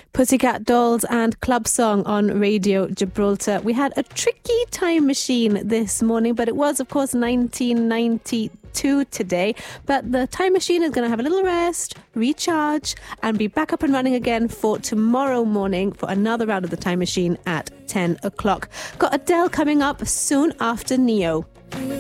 Pussycat Dolls and Club Song on Radio Gibraltar. We had a tricky time machine this morning, but it was, of course, 1992 today. But the time machine is going to have a little rest, recharge, and be back up and running again for tomorrow morning for another round of the time machine at 10 o'clock. Got Adele coming up soon after Neo.